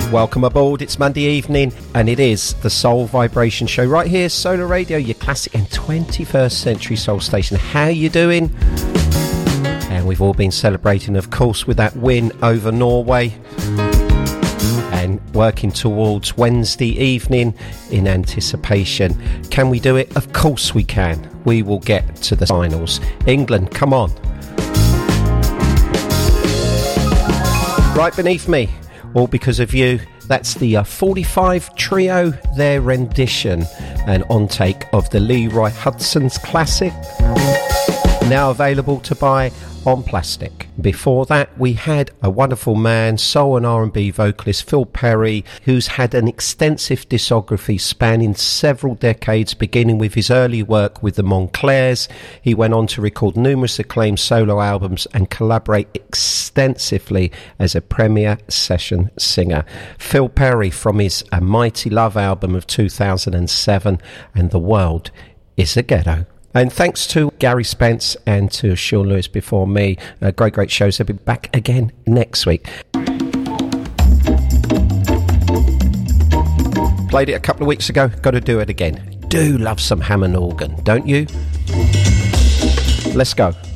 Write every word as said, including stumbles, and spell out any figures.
Welcome aboard, it's Monday evening and it is the Soul Vibration Show right here, Solar Radio, your classic and twenty-first century soul station. How you doing? And we've all been celebrating, of course, with that win over Norway and working towards Wednesday evening in anticipation. Can we do it? Of course we can. We will get to the finals. England, come on. Right beneath me, all because of you. That's the uh, forty-five Trio, their rendition and on-take of the Leroy Hudson's classic, now available to buy on plastic. Before that, we had a wonderful man, soul and R and B vocalist Phil Perry, who's had an extensive discography spanning several decades, beginning with his early work with the Montclairs. He went on to record numerous acclaimed solo albums and collaborate extensively as a premier session singer. Phil Perry, from his A Mighty Love album of two thousand seven and The World is a Ghetto. And thanks to Gary Spence and to Sean Lewis before me. Uh, great, great shows. They'll be back again next week. Played it a couple of weeks ago. Got to do it again. Do love some Hammond organ, don't you? Let's go.